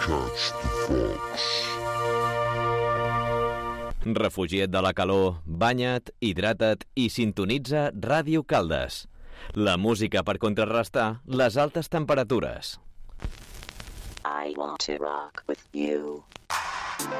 Catch the Fox. Refugia't de la calor, banya't, hidrata't i sintonitza Ràdio Caldes. La música per contrarrestar les altes temperatures. I want to rock with you.